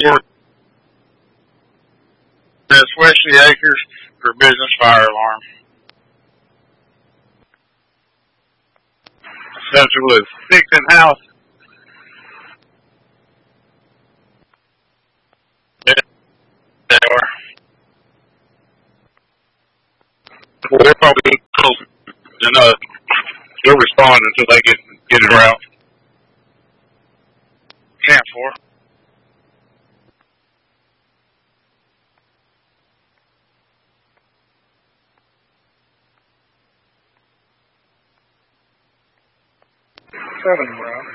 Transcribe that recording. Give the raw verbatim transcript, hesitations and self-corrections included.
for that's Wesley Acres for business fire alarm. Central Blue. Fixing house. Yeah, they are. Well, they're probably close enough. They'll respond until they get get it around. Camp four. Seven, Brown.